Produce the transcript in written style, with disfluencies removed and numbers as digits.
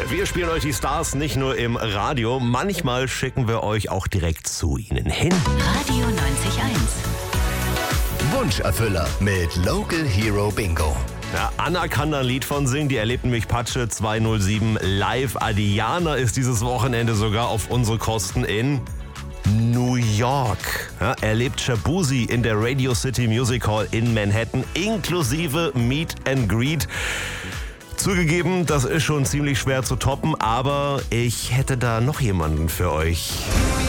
Wir spielen euch die Stars nicht nur im Radio, manchmal schicken wir euch auch direkt zu ihnen hin. Radio 90.1. Wunscherfüller mit Local Hero Bingo. Ja, Anna kann da ein Lied von singen, die erlebt nämlich Patsche 207 live. Adiana ist dieses Wochenende sogar auf unsere Kosten in New York. Ja, erlebt Shabuzi in der Radio City Music Hall in Manhattan, inklusive Meet and Greet. Zugegeben, das ist schon ziemlich schwer zu toppen, aber ich hätte da noch jemanden für euch.